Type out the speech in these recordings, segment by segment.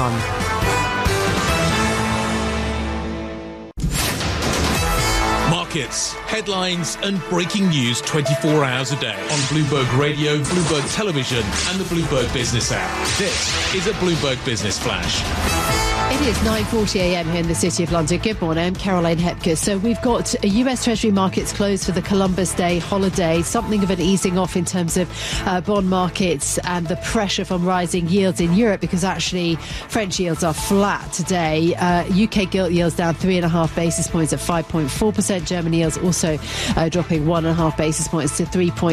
Iran. Markets, headlines and breaking news 24 hours a day on Bloomberg Radio, Bloomberg Television and the Bloomberg Business app. This is a Bloomberg Business Flash. It is 9:40am here in the City of London. Good morning, I'm Caroline Hepker. So we've got US Treasury markets closed for the Columbus Day holiday, something of an easing off in terms of bond markets and the pressure from rising yields in Europe, because actually French yields are flat today. UK gilt yields down 3.5 basis points at 5.4%. German yields also dropping 1.5 basis points to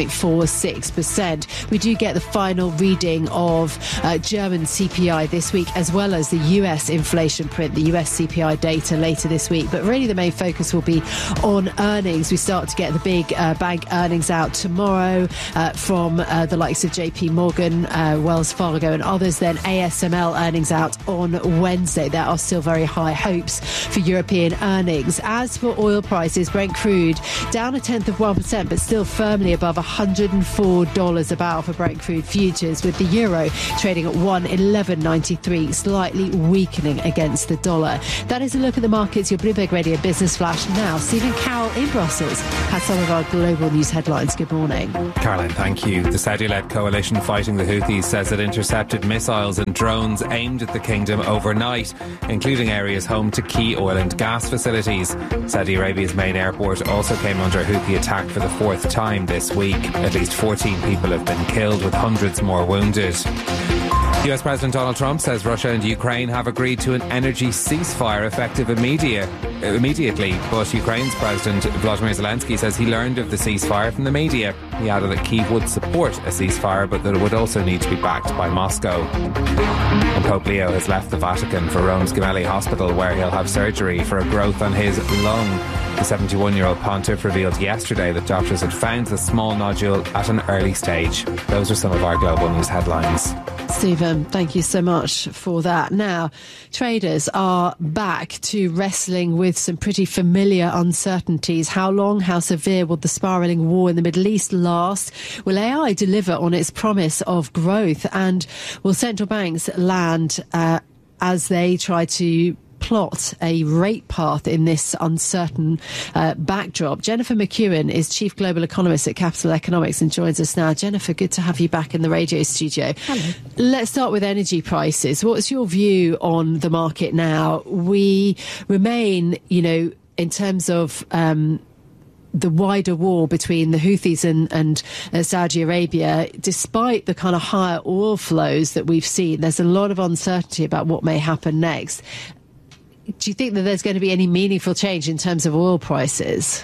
3.46%. We do get the final reading of German CPI this week, as well as the US inflation print, the US CPI data later this week. But really the main focus will be on earnings. We start to get the big bank earnings out tomorrow from the likes of JP Morgan, Wells Fargo and others. Then ASML earnings out on Wednesday. There are still very high hopes for European earnings. As for oil prices, Brent crude down 0.1%, but still firmly above $104 a barrel for Brent crude futures, with the euro trading at 1.1193, slightly weakening against the dollar. That is a look at the markets. Your Bloomberg Radio Business Flash now. Stephen Carroll in Brussels has some of our global news headlines. Good morning. Caroline, thank you. The Saudi-led coalition fighting the Houthis says it intercepted missiles and drones aimed at the kingdom overnight, including areas home to key oil and gas facilities. Saudi Arabia's main airport also came under Houthi attack for the fourth time this week. At least 14 people have been killed, with hundreds more wounded. US President Donald Trump says Russia and Ukraine have agreed to an energy ceasefire effective immediately, but Ukraine's President Volodymyr Zelensky says he learned of the ceasefire from the media. He added that Kyiv would support a ceasefire, but that it would also need to be backed by Moscow. And Pope Leo has left the Vatican for Rome's Gemelli Hospital, where he'll have surgery for a growth on his lung. The 71-year-old pontiff revealed yesterday that doctors had found the small nodule at an early stage. Those are some of our global news headlines. Stephen, thank you so much for that. Now, traders are back to wrestling with some pretty familiar uncertainties. How long, how severe will the spiralling war in the Middle East last? Will AI deliver on its promise of growth? And will central banks land as they try to plot a rate path in this uncertain backdrop? Jennifer McEwen is Chief Global Economist at Capital Economics and joins us now. Jennifer, good to have you back in the radio studio. Hello. Let's start with energy prices. What's your view on the market now? We remain, in terms of the wider war between the Houthis and Saudi Arabia, despite the kind of higher oil flows that we've seen, there's a lot of uncertainty about what may happen next. Do you think that there's going to be any meaningful change in terms of oil prices?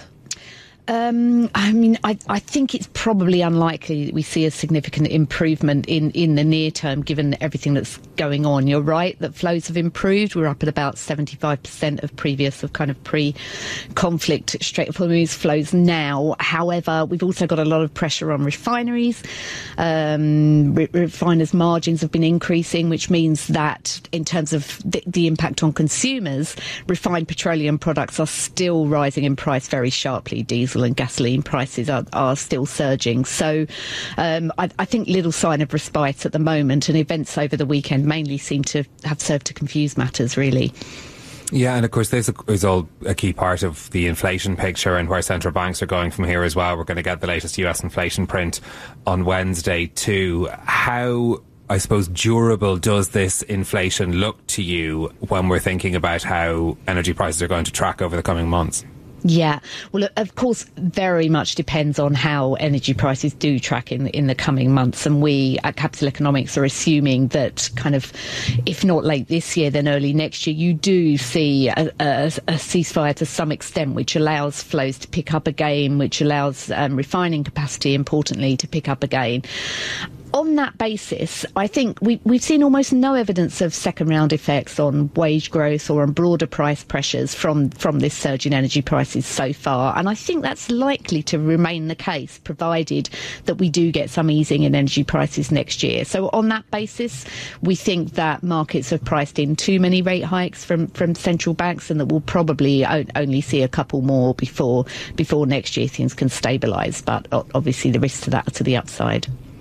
I think it's probably unlikely that we see a significant improvement in the near term, given everything that's going on. You're right that flows have improved. We're up at about 75% of previous, of kind of pre-conflict Strait of Hormuz flows now. However, we've also got a lot of pressure on refineries. Refiners' margins have been increasing, which means that in terms of the impact on consumers, refined petroleum products are still rising in price very sharply. Diesel and gasoline prices are still surging. So I think little sign of respite at the moment, and events over the weekend mainly seem to have served to confuse matters, really. Yeah, and of course this is all a key part of the inflation picture and where central banks are going from here as well. We're going to get the latest US inflation print on Wednesday too. How, I suppose, durable does this inflation look to you when we're thinking about how energy prices are going to track over the coming months? Yeah, well, of course, very much depends on how energy prices do track in the coming months. And we at Capital Economics are assuming that kind of, if not late this year, then early next year, you do see a ceasefire to some extent, which allows flows to pick up again, which allows refining capacity, importantly, to pick up again. On that basis, I think we've seen almost no evidence of second-round effects on wage growth or on broader price pressures from this surge in energy prices so far. And I think that's likely to remain the case, provided that we do get some easing in energy prices next year. So on that basis, we think that markets have priced in too many rate hikes from central banks, and that we'll probably only see a couple more before next year things can stabilise. But obviously the risks to that are to the upside.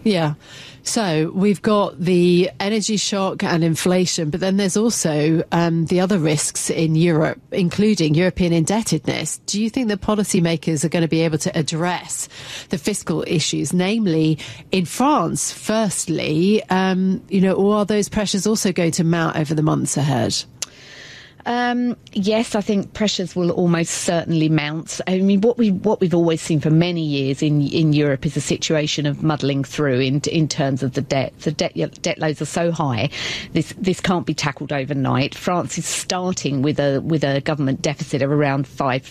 Yeah. So we've got the energy shock and inflation, but then there's also the other risks in Europe, including European indebtedness. Do you think that policymakers are going to be able to address the fiscal issues, namely in France, firstly, or are those pressures also going to mount over the months ahead? Yes, I think pressures will almost certainly mount. I mean, what we've always seen for many years in Europe is a situation of muddling through in terms of the debt. The debt loads are so high, this can't be tackled overnight. France is starting with a government deficit of around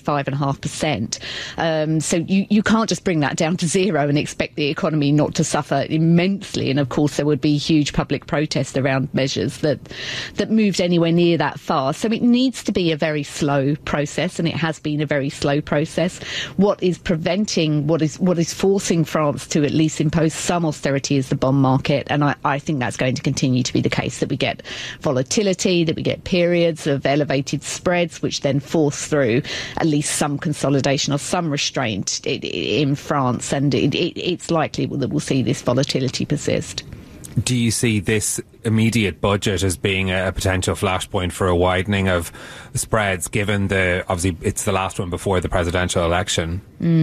5.5%. So you can't just bring that down to zero and expect the economy not to suffer immensely. And of course, there would be huge public protest around measures that moved anywhere near that far. So it needs to be a very slow process, and it has been a very slow process. What is forcing France to at least impose some austerity is the bond market, and I think that's going to continue to be the case, that we get volatility, that we get periods of elevated spreads, which then force through at least some consolidation or some restraint in France, and it's likely that we'll see this volatility persist. Do you see this immediate budget as being a potential flashpoint for a widening of spreads, given obviously it's the last one before the presidential election?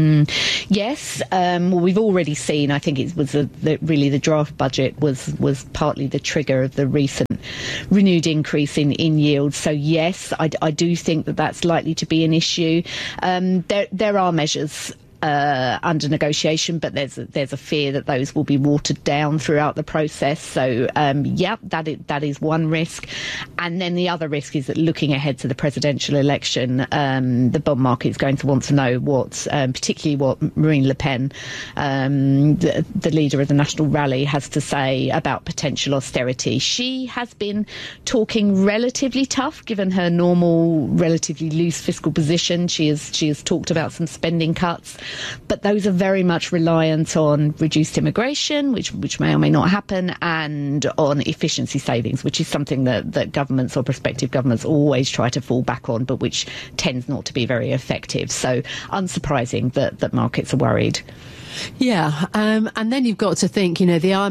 Yes. Well, we've already seen, I think it was really the draft budget was partly the trigger of the recent renewed increase in yields. So yes, I do think that's likely to be an issue. There are measures under negotiation, but there's a fear that those will be watered down throughout the process. So that is one risk, and then the other risk is that looking ahead to the presidential election, the bond market is going to want to know particularly what Marine Le Pen, the leader of the National Rally, has to say about potential austerity. She has been talking relatively tough, given her normal, relatively loose fiscal position. She has talked about some spending cuts. But those are very much reliant on reduced immigration, which may or may not happen, and on efficiency savings, which is something that governments or prospective governments always try to fall back on, but which tends not to be very effective. So unsurprising that markets are worried. Yeah, and then you've got to think, the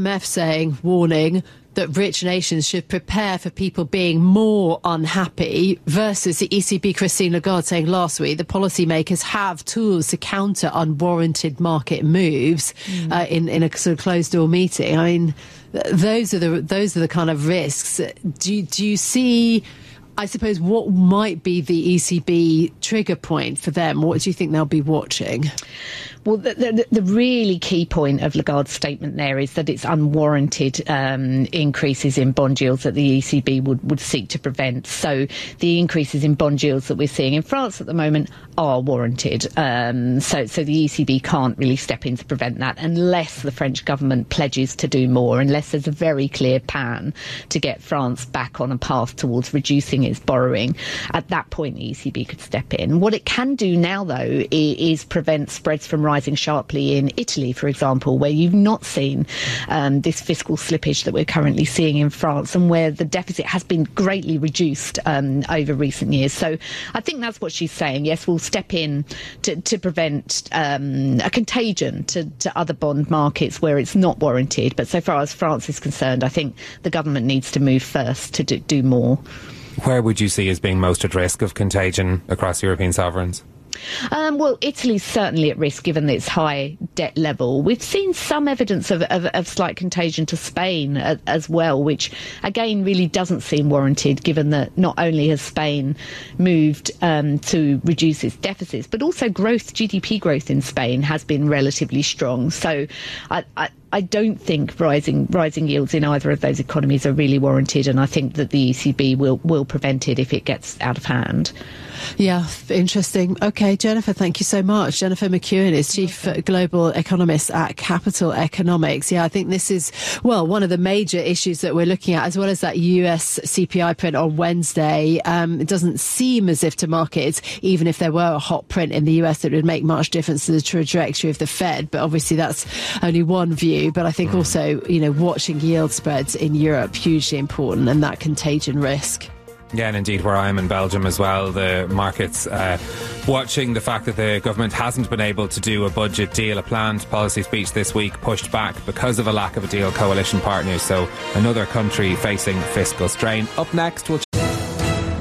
IMF warning that rich nations should prepare for people being more unhappy, versus the ECB, Christine Lagarde, saying last week the policymakers have tools to counter unwarranted market moves in a sort of closed-door meeting. I mean, those are the kind of risks. Do you see, I suppose, what might be the ECB trigger point for them? What do you think they'll be watching? Well, the really key point of Lagarde's statement there is that it's unwarranted increases in bond yields that the ECB would seek to prevent. So the increases in bond yields that we're seeing in France at the moment are warranted. So the ECB can't really step in to prevent that unless the French government pledges to do more, unless there's a very clear plan to get France back on a path towards reducing its borrowing. At that point, the ECB could step in. What it can do now, though, is prevent spreads from rising sharply in Italy, for example, where you've not seen this fiscal slippage that we're currently seeing in France, and where the deficit has been greatly reduced over recent years. So I think that's what she's saying. Yes, we'll step in to prevent a contagion to other bond markets where it's not warranted. But so far as France is concerned, I think the government needs to move first to do more. Where would you see as being most at risk of contagion across European sovereigns? Well, Italy's certainly at risk given its high debt level. We've seen some evidence of slight contagion to Spain as well, which again really doesn't seem warranted, given that not only has Spain moved to reduce its deficits, but also GDP growth in Spain has been relatively strong. So I don't think rising yields in either of those economies are really warranted, and I think that the ECB will prevent it if it gets out of hand. Yeah, interesting. Okay, Jennifer, thank you so much. Jennifer McEwen is Chief Global Economist at Capital Economics. Yeah, I think this is, one of the major issues that we're looking at, as well as that US CPI print on Wednesday. It doesn't seem as if to markets, even if there were a hot print in the US, it would make much difference to the trajectory of the Fed. But obviously that's only one view. But I think also, watching yield spreads in Europe, hugely important, and that contagion risk. Yeah, and indeed where I am in Belgium as well, the markets watching the fact that the government hasn't been able to do a budget deal. A planned policy speech this week pushed back because of a lack of a deal coalition partners. So another country facing fiscal strain. Up next, we'll